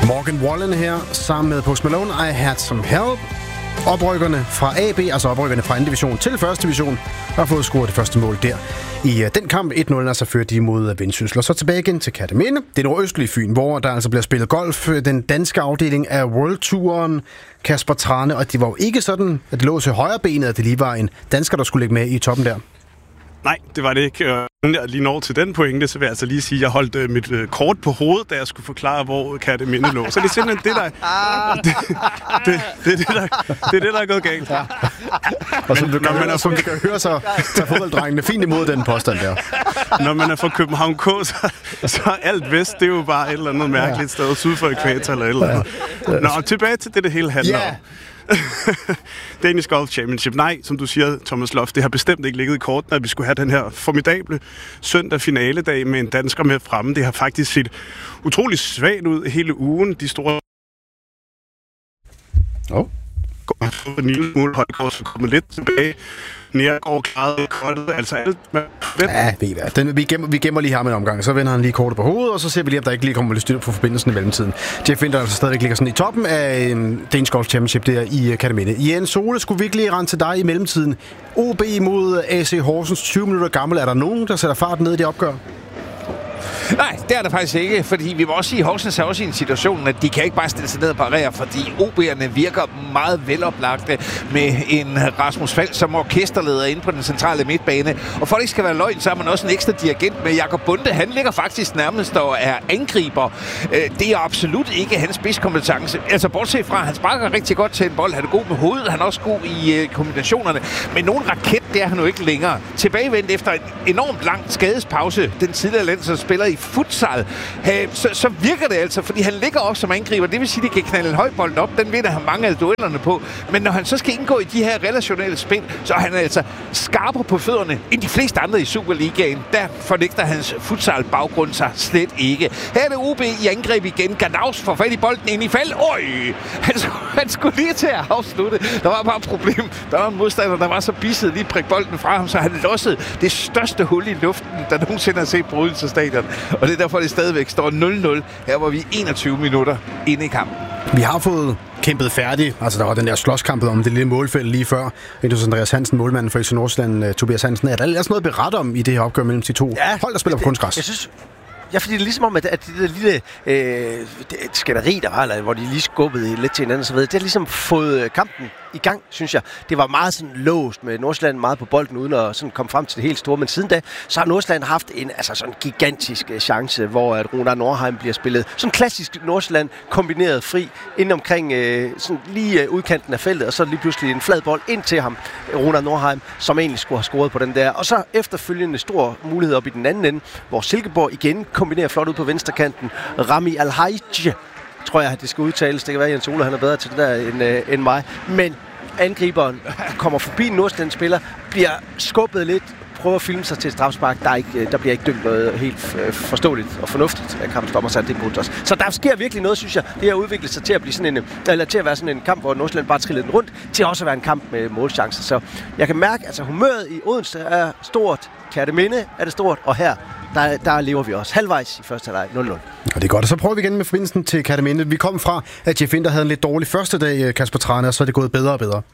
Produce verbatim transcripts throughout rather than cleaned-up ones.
Morgan Wallen her, sammen med Post Malone, I Had Some Help. Oprykkerne fra A B, altså oprykkerne fra anden division til første division, har fået scoret det første mål der. I uh, den kamp et nul, altså fører de mod Vendsyssel. Så tilbage igen til Kerteminde, det nordøstlige Fyn, hvor der altså bliver spillet golf. Den danske afdeling af World Touren, Kasper Trane, og det var jo ikke sådan, at det lå til højre benet, at det lige var en dansker, der skulle ligge med i toppen der. Nej, det var det ikke. Lige når til den pointe, så vil jeg altså lige sige, at jeg holdt uh, mit uh, kort på hovedet, da jeg skulle forklare, hvor Kerteminde lå. Så det er simpelthen det, der, det, det, det, er det, der, det er det, der er gået galt. Ja. Og som du kan, høre, som du kan høre, så tager fodbolddrengene fint imod den påstand der. Når man er fra København K, så, så er alt vest, det er jo bare et eller andet mærkeligt sted, syd for ekvator eller et eller andet. Nå, tilbage til det, det hele handler yeah. om. Danish Golf Championship. Nej, som du siger, Thomas Loft, det har bestemt ikke ligget i kortene, at vi skulle have den her formidable søndag finaledag med en dansker med fremme. Det har faktisk set utrolig svagt ud hele ugen. De store... Åh. Oh. En lille smule Højgaard, så kommer lidt tilbage. Nærgaard, grædet, kortet, altså alt. Ja, ved I hvad. Den, vi, gemmer, vi gemmer lige ham en omgang, så vender han lige kortet på hovedet, og så ser vi lige, om der ikke lige kommer lidt styr på forbindelsen i mellemtiden. Jeff Winther altså stadigvæk ligger sådan i toppen af um, Danish Golf Championship der i uh, Kerteminde. Jens Ole, skulle vi ikke lige rende til dig i mellemtiden? O B mod A C Horsens, tyve minutter gammel. Er der nogen, der sætter fart ned i det opgør? Nej, det er der faktisk ikke, fordi vi må også sige, at Horsens er også i en situation, at de kan ikke bare stille sig ned og parere, fordi O B'erne virker meget veloplagte med en Rasmus Falk som orkesterleder inde på den centrale midtbane. Og for det ikke skal være løgn, så har man også en ekstra dirigent med Jakob Bunde. Han ligger faktisk nærmest og er angriber. Det er absolut ikke hans spidskompetence. Altså bortset fra, han sparker rigtig godt til en bold. Han er god med hovedet, han er også god i kombinationerne. Men nogen raket, det er han jo ikke længere. Tilbagevendt efter en enormt lang skadespause, den tidligere landsholdsspiller i futsal, så, så virker det altså, fordi han ligger op som angriber. Det vil sige, at de kan knalde en høj bold op. Den vinder han mange af duellerne på. Men når han så skal indgå i de her relationelle spil, så er han altså skarpere på fødderne end de fleste andre i Superligaen. Der fornægter hans futsal-baggrund sig slet ikke. Her er det O B i angreb igen. Gadaus får fat i bolden ind i fald. Øj! Han, han skulle lige til at afslutte. Der var bare et problem. Der var en modstander, der var så bisset lige prikke bolden fra ham, så han lossede det største hul i luften, der nogensinde har set på Odense Stadion. Og det er derfor, det stadigvæk står nul nul. Her var vi enogtyve minutter inde i kampen. Vi har fået kæmpet færdig. Altså, der var den der slåskampet om det lille målfelt lige før. Indus Andreas Hansen, målmanden for F C Nordsjælland, Tobias Hansen. Er der ellers noget at berette om i det her opgør mellem de to ja, hold, der spiller på kunstgræs? Jeg synes... Ja, fordi det er ligesom om, at, at det der lille øh, skænderi, der var, eller, hvor de lige skubbede lidt til hinanden og så videre, det har ligesom fået kampen i gang, synes jeg. Det var meget sådan låst med Nordsjælland meget på bolden, uden at sådan komme frem til det helt store. Men siden da, så har Nordsjælland haft en altså sådan gigantisk chance, hvor at Runar Nordheim bliver spillet. Sådan klassisk Nordsjælland kombineret fri, ind omkring øh, sådan lige øh, udkanten af feltet, og så lige pludselig en flad bold ind til ham, Runar Nordheim, som egentlig skulle have scoret på den der. Og så efterfølgende stor mulighed op i den anden ende, hvor Silkeborg igen kombinerer flot ud på venstrekanten. Rami Alhaji, tror jeg, det skal udtales. Det kan være, at Jens Ole han er bedre til det der end, øh, end mig. Men angriberen kommer forbi en Nordsjælland spiller, bliver skubbet lidt, prøver at filme sig til et strafspark. Der, er ikke, der bliver ikke dømt noget helt forståeligt og fornuftigt af kampstopper sat det burde os. Så der sker virkelig noget, synes jeg. Det har udviklet sig til at blive sådan en, eller til at være sådan en kamp, hvor Nordsjælland bare triller den rundt, til også at være en kamp med målchancer. Så jeg kan mærke, at altså, humøret i Odense er stort. Kerteminde er det stort, og her Der, der lever vi også halvvejs i første halvleg nul nul. Ja, det er godt. Og så prøver vi igen med forbindelsen til Kerteminde. Vi kom fra, at Jeff Winther havde en lidt dårlig første dag, Kasper Trane, og så er det gået bedre og bedre.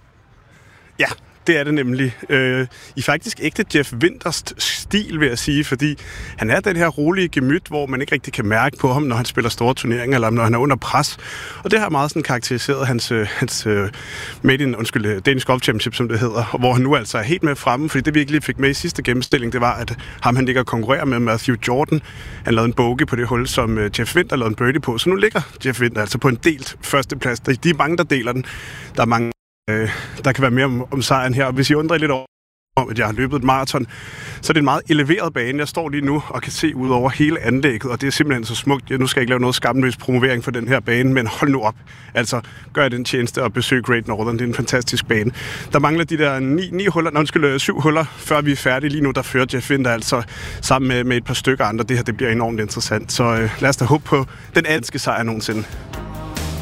Ja, det er det nemlig. Øh, I faktisk ægte Jeff Winthers stil, vil jeg sige, fordi han er den her rolige gemyt, hvor man ikke rigtig kan mærke på ham, når han spiller store turneringer, eller når han er under pres. Og det har meget sådan karakteriseret hans, hans uh, made in, undskyld, Danish Golf Championship, som det hedder, hvor han nu altså er helt med fremme, fordi det virkelig fik med i sidste gennemstilling, det var, at ham han ligger og konkurrerer med Matthew Jordan. Han lavede en bogey på det hul, som uh, Jeff Winther lavede en birdie på, så nu ligger Jeff Winther altså på en delt førsteplads. De er mange, der deler den. Der er mange der kan være mere om, om sejren her. Og hvis I undrer lidt over, at jeg har løbet et maraton, så er det en meget eleveret bane. Jeg står lige nu og kan se ud over hele anlægget, og det er simpelthen så smukt. Jeg, nu skal jeg ikke lave noget skamløs promovering for den her bane, men hold nu op. Altså, gør jeg den tjeneste og besøg Great Northern. Det er en fantastisk bane. Der mangler de der ni, ni huller, nej, undskyld, syv huller, før vi er færdige. Lige nu, der fører Jeff Winther altså sammen med, med et par stykker andre. Det her, det bliver enormt interessant. Så øh, lad os da håbe på den danske sejr nogensinde.